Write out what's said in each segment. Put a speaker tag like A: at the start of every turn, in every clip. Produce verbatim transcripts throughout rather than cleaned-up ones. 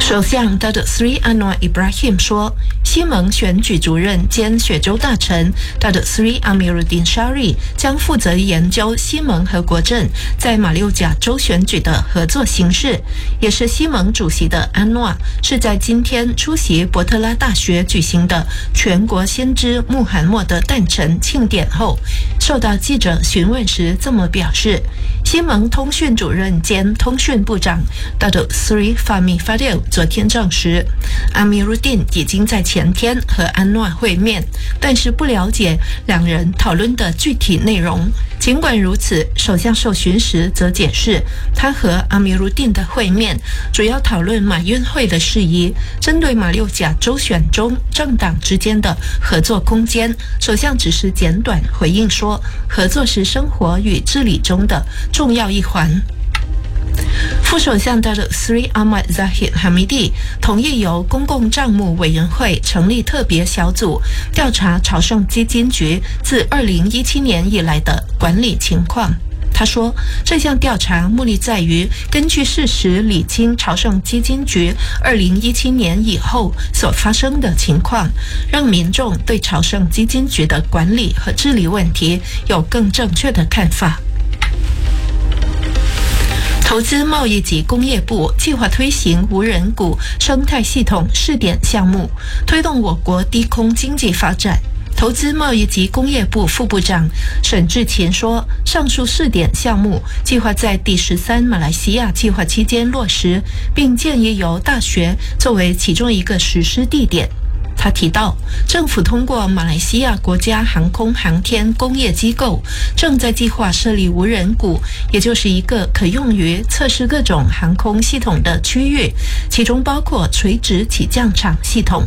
A: 首相 Datuk Seri Anwar Ibrahim 说，西盟选举主任兼雪州大臣 Datuk Seri Amiruddin Syari 将负责研究西盟和国阵在马六甲州选举的合作形势。也是西盟主席的安诺是在今天出席伯特拉大学举行的全国先知穆罕默德诞辰庆典后，受到记者询问时这么表示。西盟通讯主任兼通讯部长 Datuk Seri Fahmi Fadil 昨天证实，阿米鲁丁已经在前天和安诺会面，但是不了解两人讨论的具体内容。尽管如此，首相受询时则解释，他和阿米鲁丁的会面主要讨论马运会的事宜，针对马六甲州选中政党之间的合作空间，首相只是简短回应说，合作是生活与治理中的重要一环。副首相 Datuk Seri Ahmad Zahid Hamidi 同意由公共账目委员会成立特别小组，调查朝圣基金局自二零一七年以来的管理情况。他说，这项调查目的在于根据事实理清朝圣基金局二零一七年以后所发生的情况，让民众对朝圣基金局的管理和治理问题有更正确的看法。投资贸易及工业部计划推行无人股生态系统试点项目，推动我国低空经济发展。投资贸易及工业部副部长沈志勤说，上述试点项目计划在第十三马来西亚计划期间落实，并建议由大学作为其中一个实施地点。他提到，政府通过马来西亚国家航空航天工业机构正在计划设立无人谷，也就是一个可用于测试各种航空系统的区域，其中包括垂直起降场系统。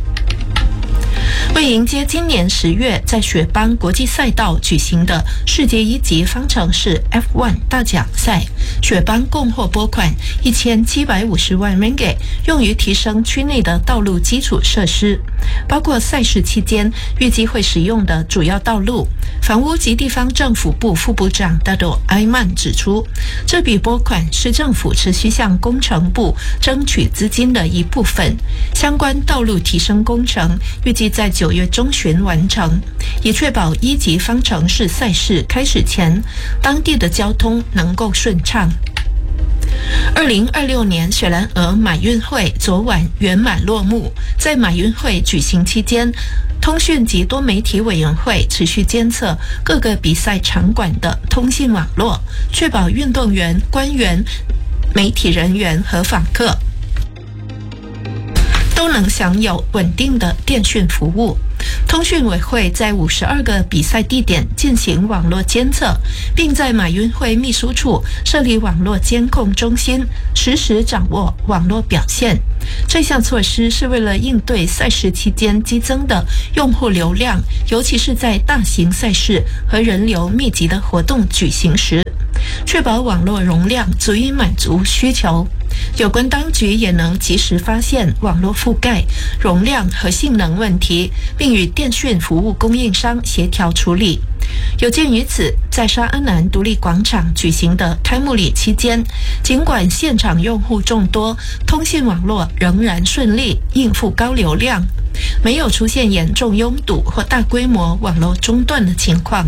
A: 为迎接今年十月在雪邦国际赛道举行的世界一级方程式 F 一 大奖赛，雪邦共获拨款一千七百五十万 ringgit， 用于提升区内的道路基础设施，包括赛事期间预计会使用的主要道路。房屋及地方政府部副部长 Dato' Aiman 指出，这笔拨款是政府持续向工程部争取资金的一部分，相关道路提升工程预计在九月中旬完成，以确保一级方程式赛事开始前，当地的交通能够顺畅。二零二六年雪兰莪马运会昨晚圆满落幕。在马运会举行期间，通讯及多媒体委员会持续监测各个比赛场馆的通信网络，确保运动员、官员、媒体人员和访客都能享有稳定的电讯服务。通讯委会在五十二个比赛地点进行网络监测，并在马运会秘书处设立网络监控中心，实时掌握网络表现。这项措施是为了应对赛事期间激增的用户流量，尤其是在大型赛事和人流密集的活动举行时，确保网络容量足以满足需求。有关当局也能及时发现网络覆盖、容量和性能问题，并与电讯服务供应商协调处理。有鉴于此，在沙阿南独立广场举行的开幕礼期间，尽管现场用户众多，通信网络仍然顺利应付高流量，没有出现严重拥堵或大规模网络中断的情况。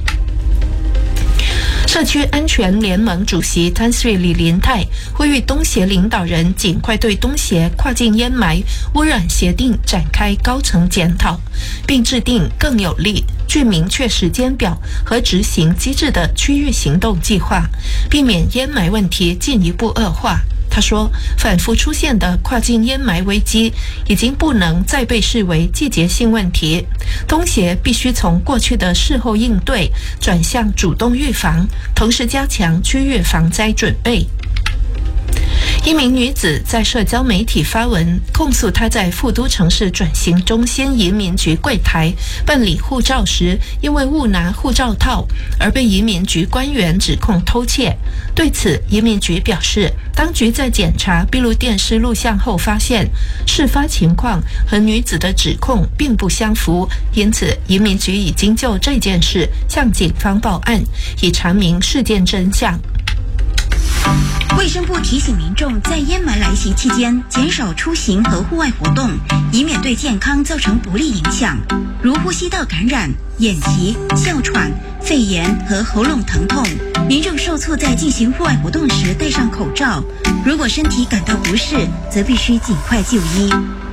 A: 社区安全联盟主席Tan Sri李林泰呼吁东协领导人尽快对东协跨境烟霾污染协定展开高层检讨，并制定更有力、具明确时间表和执行机制的区域行动计划，避免烟霾问题进一步恶化。他说，反复出现的跨境烟霾危机已经不能再被视为季节性问题，东协必须从过去的事后应对转向主动预防，同时加强区域防灾准备。一名女子在社交媒体发文控诉她在富都城市转型中心移民局柜台办理护照时，因为误拿护照套而被移民局官员指控偷窃。对此，移民局表示，当局在检查闭路电视录像后发现，事发情况和女子的指控并不相符，因此移民局已经就这件事向警方报案，以查明事件真相。
B: 卫生部提醒民众，在烟霾来袭期间，减少出行和户外活动，以免对健康造成不利影响，如呼吸道感染、眼疾、哮喘、肺炎和喉咙疼痛。民众受促在进行户外活动时戴上口罩，如果身体感到不适，则必须尽快就医。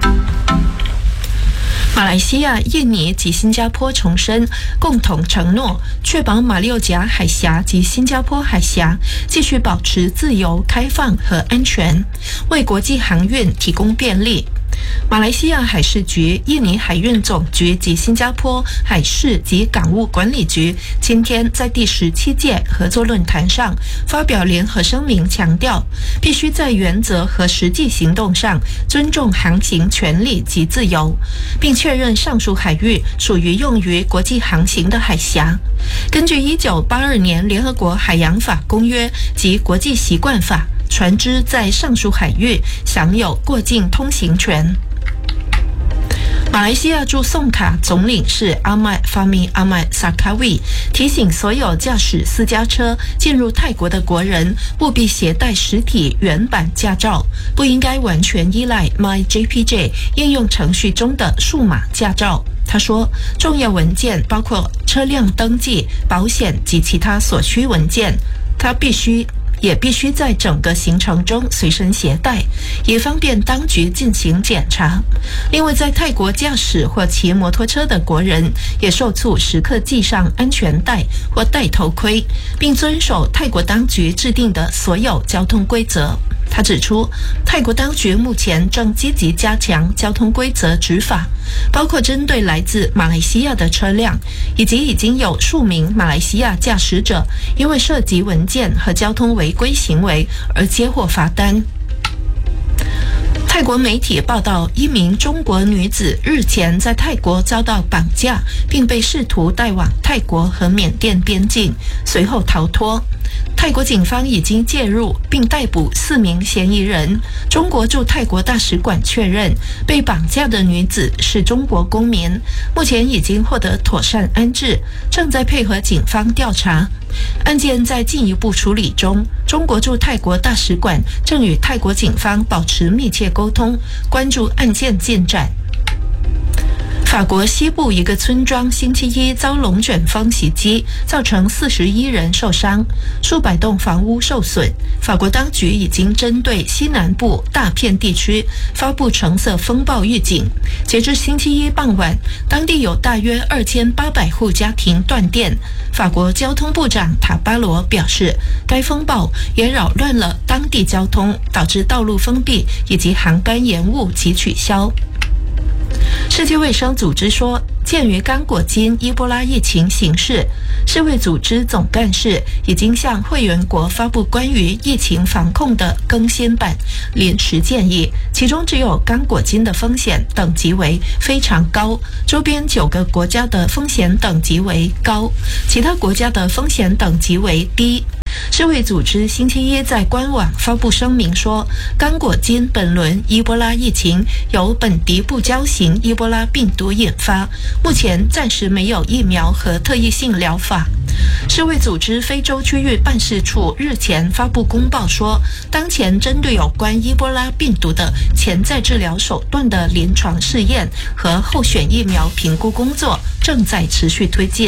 A: 马来西亚、印尼及新加坡重申共同承诺，确保马六甲海峡及新加坡海峡继续保持自由、开放和安全，为国际航运提供便利。马来西亚海事局、印尼海运总局及新加坡海事及港务管理局今天在第十七届合作论坛上发表联合声明，强调必须在原则和实际行动上尊重航行权利及自由，并确认上述海域属于用于国际航行的海峡。根据一九八二年联合国海洋法公约及国际习惯法，船只在上述海域享有过境通行权。马来西亚驻宋卡总领事阿麦法米阿麦萨卡维提醒所有驾驶私家车进入泰国的国人，务必携带实体原版驾照，不应该完全依赖 MyJPJ 应用程序中的数码驾照。他说，重要文件包括车辆登记、保险及其他所需文件，他必须也必须在整个行程中随身携带，以方便当局进行检查。另外，在泰国驾驶或骑摩托车的国人也受促时刻系上安全带或戴头盔，并遵守泰国当局制定的所有交通规则。他指出，泰国当局目前正积极加强交通规则执法，包括针对来自马来西亚的车辆，以及已经有数名马来西亚驾驶者因为涉及文件和交通违规行为而接获罚单。泰国媒体报道，一名中国女子日前在泰国遭到绑架，并被试图带往泰国和缅甸边境，随后逃脱。泰国警方已经介入并逮捕四名嫌疑人。中国驻泰国大使馆确认，被绑架的女子是中国公民，目前已经获得妥善安置，正在配合警方调查。案件在进一步处理中，中国驻泰国大使馆正与泰国警方保持密切沟通，关注案件进展。法国西部一个村庄星期一遭龙卷风袭击，造成四十一人受伤，数百栋房屋受损。法国当局已经针对西南部大片地区发布橙色风暴预警。截至星期一傍晚，当地有大约二千八百户家庭断电。法国交通部长塔巴罗表示，该风暴也扰乱了当地交通，导致道路封闭以及航班延误及取消。世界卫生组织说，鉴于刚果金伊波拉疫情形势，世卫组织总干事已经向会员国发布关于疫情防控的更新版临时建议，其中只有刚果金的风险等级为非常高，周边九个国家的风险等级为高，其他国家的风险等级为低。世卫组织星期一在官网发布声明说，刚果金本轮伊波拉疫情由本迪布胶型伊波拉病毒引发，目前暂时没有疫苗和特异性疗法。世卫组织非洲区域办事处日前发布公报说，当前针对有关伊波拉病毒的潜在治疗手段的临床试验和候选疫苗评估工作正在持续推进。